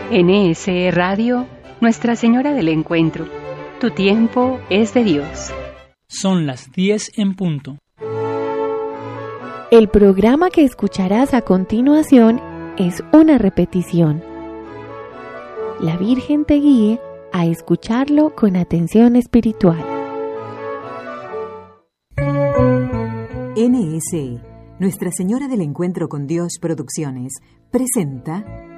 NSE Radio, Nuestra Señora del Encuentro. Tu tiempo es de Dios. Son las 10 en punto. El programa que escucharás a continuación es una repetición. La Virgen te guíe a escucharlo con atención espiritual. NSE, Nuestra Señora del Encuentro con Dios Producciones, presenta